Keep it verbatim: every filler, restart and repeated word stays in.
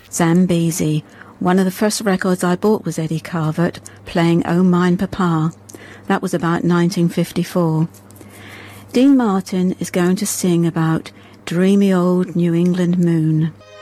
Zambezi. One of the first records I bought was Eddie Calvert playing Oh Mine Papa. That was about nineteen fifty-four. Dean Martin is going to sing about Dreamy Old New England Moon.